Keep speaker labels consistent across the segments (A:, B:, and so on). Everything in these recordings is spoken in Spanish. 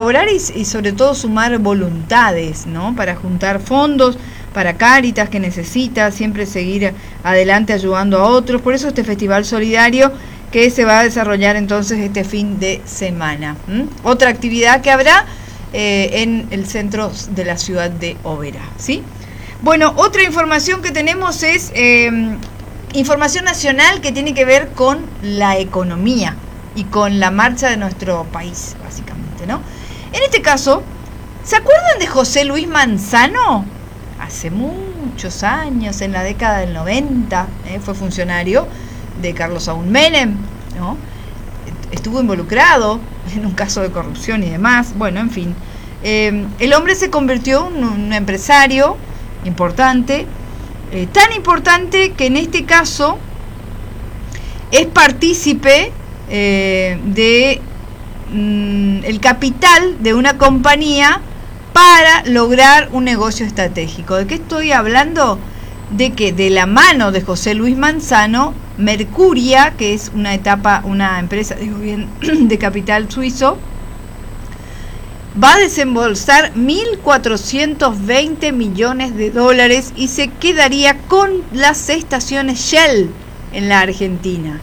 A: colaborar y sobre todo sumar voluntades, ¿no? Para juntar fondos para Cáritas, que necesita siempre seguir adelante ayudando a otros. Por eso este festival solidario que se va a desarrollar entonces este fin de semana. Otra actividad que habrá en el centro de la ciudad de Oberá, ¿sí? Bueno, otra información que tenemos es información nacional que tiene que ver con la economía y con la marcha de nuestro país, básicamente, ¿no? En este caso, ¿se acuerdan de José Luis Manzano? Hace muchos años, en la década del 90, fue funcionario de Carlos Saúl Menem, ¿no? Estuvo involucrado en un caso de corrupción y demás. Bueno, en fin, el hombre se convirtió en un empresario importante, tan importante que en este caso es partícipe de el capital de una compañía para lograr un negocio estratégico. ¿De qué estoy hablando? De que de la mano de José Luis Manzano, Mercuria, que es una empresa de capital suizo, va a desembolsar 1.420 millones de dólares y se quedaría con las estaciones Shell en la Argentina.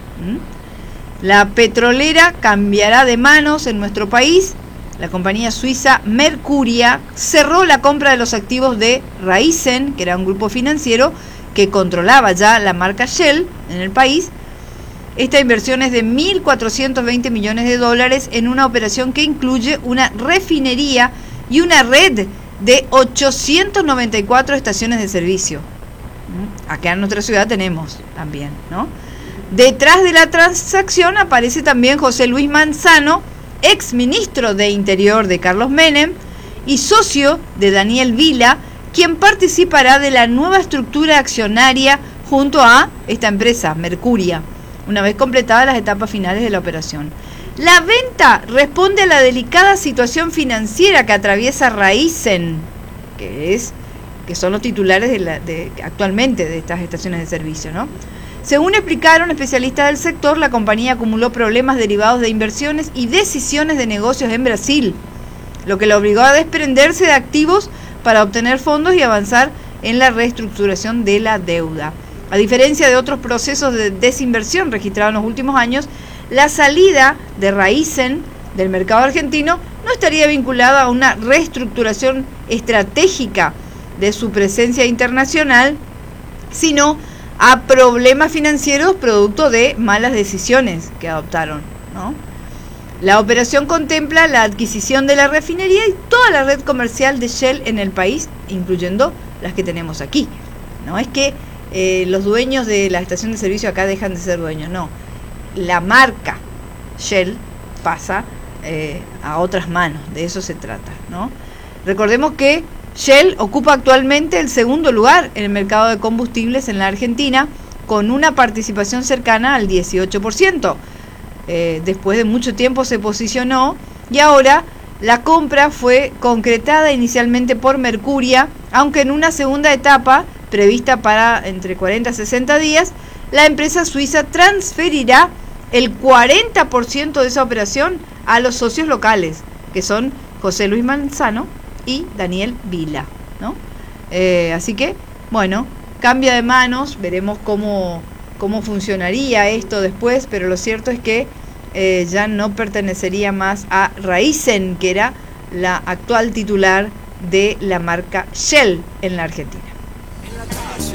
A: La petrolera cambiará de manos en nuestro país. La compañía suiza Mercuria cerró la compra de los activos de Raizen, que era un grupo financiero que controlaba ya la marca Shell en el país. Esta inversión es de 1.420 millones de dólares en una operación que incluye una refinería y una red de 894 estaciones de servicio. Acá en nuestra ciudad tenemos también, ¿no? Detrás de la transacción aparece también José Luis Manzano, ex ministro de Interior de Carlos Menem y socio de Daniel Vila, quien participará de la nueva estructura accionaria junto a esta empresa, Mercuria, una vez completadas las etapas finales de la operación. La venta responde a la delicada situación financiera que atraviesa Raizen, que son los titulares actualmente de estas estaciones de servicio, ¿no? Según explicaron especialistas del sector, la compañía acumuló problemas derivados de inversiones y decisiones de negocios en Brasil, lo que la obligó a desprenderse de activos para obtener fondos y avanzar en la reestructuración de la deuda. A diferencia de otros procesos de desinversión registrados en los últimos años, la salida de Raizen del mercado argentino no estaría vinculada a una reestructuración estratégica de su presencia internacional, sino a problemas financieros producto de malas decisiones que adoptaron, ¿no? La operación contempla la adquisición de la refinería y toda la red comercial de Shell en el país, incluyendo las que tenemos aquí. No es que los dueños de la estación de servicio acá dejan de ser dueños, no. La marca Shell pasa a otras manos, de eso se trata, ¿no? Recordemos que Shell ocupa actualmente el segundo lugar en el mercado de combustibles en la Argentina, con una participación cercana al 18%. Después de mucho tiempo se posicionó y ahora la compra fue concretada inicialmente por Mercuria, aunque en una segunda etapa, prevista para entre 40 y 60 días, la empresa suiza transferirá el 40% de esa operación a los socios locales, que son José Luis Manzano y Daniel Vila, ¿no? Así que, bueno, cambia de manos, veremos cómo funcionaría esto después, pero lo cierto es que ya no pertenecería más a Raizen, que era la actual titular de la marca Shell en la Argentina.